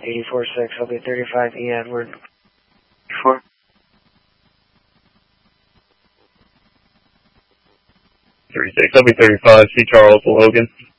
84-6, I'll be 35 E Edward. 4. 36, I'll be 35, C Charles Logan.